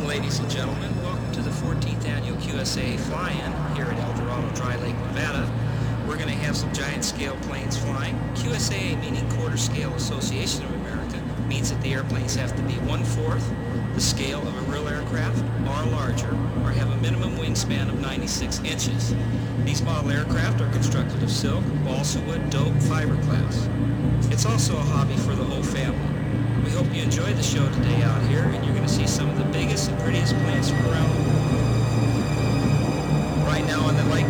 ladies and gentlemen. Welcome to the 14th Annual QSA Fly-In here at El Dorado Dry Lake, Nevada. We're going to have some giant-scale planes flying. QSA, meaning Quarter Scale Association of America, means that the airplanes have to be 1/4 the scale of a real aircraft or larger, or have a minimum wingspan of 96 inches. These model aircraft are constructed of silk, balsa wood, dope, fiberglass. It's also a hobby for the whole family. We hope you enjoy the show today out here, and you're going to see some of the biggest and prettiest planes from around the world. Right now on the Lake